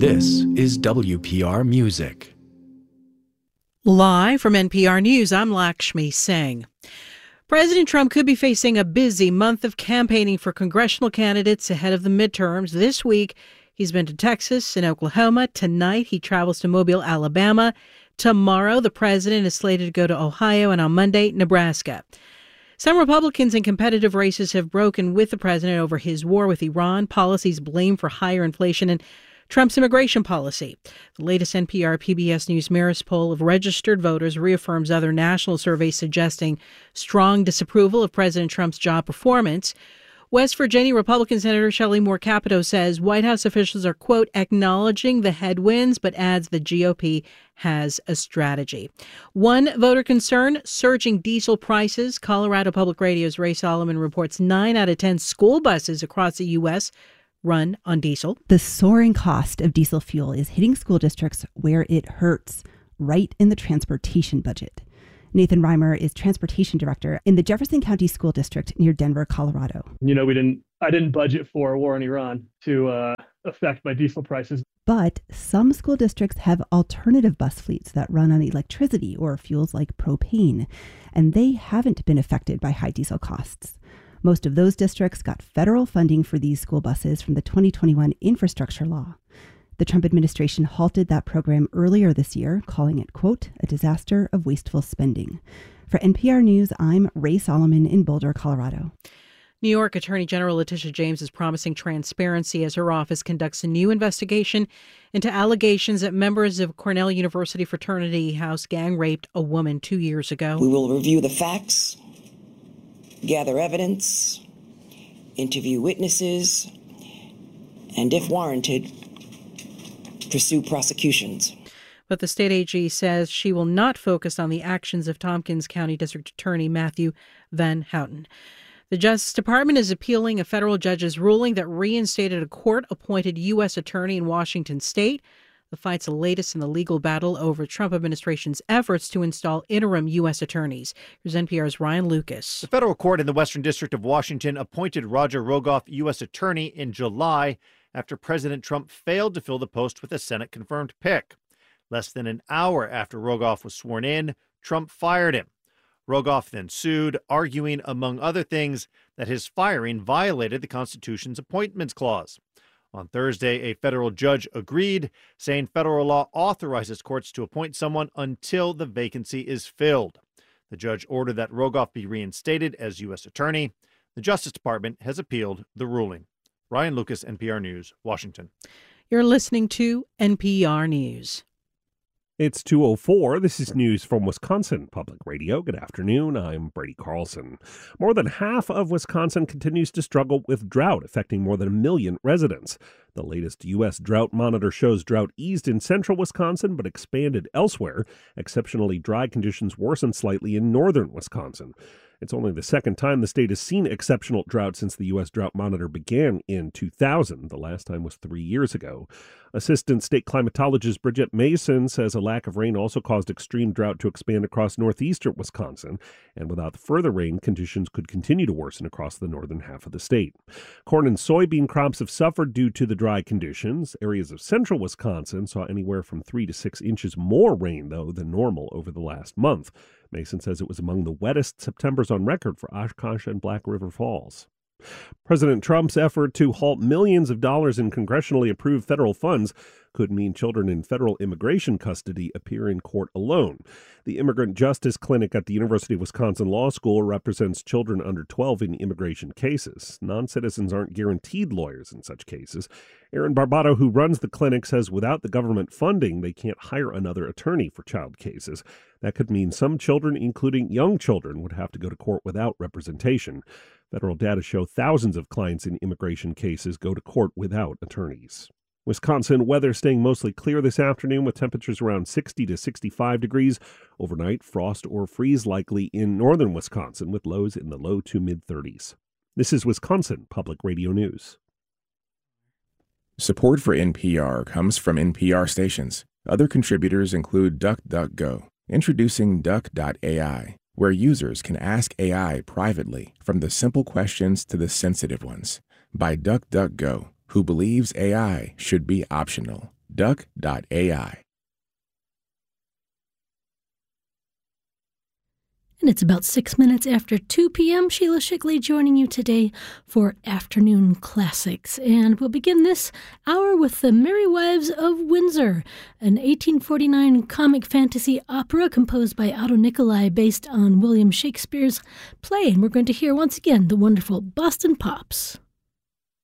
This is WPR Music. Live from NPR News, I'm Lakshmi Singh. President Trump could be facing a busy month of campaigning for congressional candidates ahead of the midterms. This week, he's been to Texas and Oklahoma. Tonight, he travels to Mobile, Alabama. Tomorrow, the president is slated to go to Ohio, and on Monday, Nebraska. Some Republicans in competitive races have broken with the president over his war with Iran, policies blamed for higher inflation, and Trump's immigration policy. The latest NPR PBS News Marist poll of registered voters reaffirms other national surveys suggesting strong disapproval of President Trump's job performance. West Virginia Republican Senator Shelley Moore Capito says White House officials are, quote, acknowledging the headwinds, but adds the GOP has a strategy. One voter concern, surging diesel prices. Colorado Public Radio's Ray Solomon reports 9 out of 10 school buses across the U.S. run on diesel. The soaring cost of diesel fuel is hitting school districts where it hurts, right in the transportation budget. Nathan Reimer is transportation director in the Jefferson County School District near Denver, Colorado. I didn't budget for a war in Iran to affect my diesel prices. But some school districts have alternative bus fleets that run on electricity or fuels like propane, and they haven't been affected by high diesel costs. Most of those districts got federal funding for these school buses from the 2021 infrastructure law. The Trump administration halted that program earlier this year, calling it, quote, a disaster of wasteful spending. For NPR News, I'm Ray Solomon in Boulder, Colorado. New York Attorney General Letitia James is promising transparency as her office conducts a new investigation into allegations that members of Cornell University fraternity house gang raped a woman 2 years ago. We will review the facts, gather evidence, interview witnesses, and if warranted, pursue prosecutions. But the state AG says she will not focus on the actions of Tompkins County District Attorney Matthew Van Houten. The Justice Department is appealing a federal judge's ruling that reinstated a court-appointed U.S. attorney in Washington state. The fight's the latest in the legal battle over Trump administration's efforts to install interim U.S. attorneys. Here's NPR's Ryan Lucas. The federal court in the Western District of Washington appointed Roger Rogoff U.S. attorney in July after President Trump failed to fill the post with a Senate-confirmed pick. Less than an hour after Rogoff was sworn in, Trump fired him. Rogoff then sued, arguing, among other things, that his firing violated the Constitution's Appointments Clause. On Thursday, a federal judge agreed, saying federal law authorizes courts to appoint someone until the vacancy is filled. The judge ordered that Rogoff be reinstated as U.S. attorney. The Justice Department has appealed the ruling. Ryan Lucas, NPR News, Washington. You're listening to NPR News. It's 2:04. This is news from Wisconsin Public Radio. Good afternoon. I'm Brady Carlson. More than half of Wisconsin continues to struggle with drought, affecting more than 1 million residents. The latest U.S. Drought Monitor shows drought eased in central Wisconsin but expanded elsewhere. Exceptionally dry conditions worsened slightly in northern Wisconsin. It's only the second time the state has seen exceptional drought since the U.S. Drought Monitor began in 2000. The last time was 3 years ago. Assistant state climatologist Bridget Mason says a lack of rain also caused extreme drought to expand across northeastern Wisconsin, and without further rain, conditions could continue to worsen across the northern half of the state. Corn and soybean crops have suffered due to the dry conditions. Areas of central Wisconsin saw anywhere from 3 to 6 inches more rain, though, than normal over the last month. Mason says it was among the wettest Septembers on record for Oshkosh and Black River Falls. President Trump's effort to halt millions of dollars in congressionally approved federal funds could mean children in federal immigration custody appear in court alone. The Immigrant Justice Clinic at the University of Wisconsin Law School represents children under 12 in immigration cases. Non-citizens aren't guaranteed lawyers in such cases. Aaron Barbato, who runs the clinic, says without the government funding, they can't hire another attorney for child cases. That could mean some children, including young children, would have to go to court without representation. Federal data show thousands of clients in immigration cases go to court without attorneys. Wisconsin weather staying mostly clear this afternoon with temperatures around 60 to 65 degrees. Overnight, frost or freeze likely in northern Wisconsin with lows in the low to mid-30s. This is Wisconsin Public Radio News. Support for NPR comes from NPR stations. Other contributors include DuckDuckGo, introducing Duck.ai, where users can ask AI privately, from the simple questions to the sensitive ones, by DuckDuckGo, who believes AI should be optional. duck.ai. And it's about 6 minutes after 2 p.m. Sheila Shickley joining you today for Afternoon Classics. And we'll begin this hour with The Merry Wives of Windsor, an 1849 comic fantasy opera composed by Otto Nicolai based on William Shakespeare's play. And we're going to hear once again the wonderful Boston Pops.